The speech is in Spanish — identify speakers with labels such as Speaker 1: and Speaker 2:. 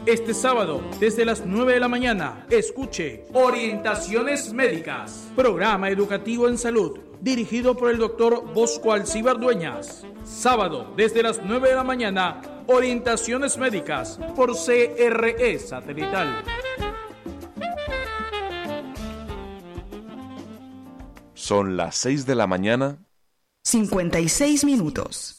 Speaker 1: Este sábado, desde las 9 de la mañana, escuche Orientaciones Médicas, programa educativo en salud, dirigido por el doctor Bosco Alcíbar Dueñas. Sábado, desde las 9 de la mañana, Orientaciones Médicas, por CRE Satelital.
Speaker 2: Son las 6 de la mañana.
Speaker 3: 56 minutos.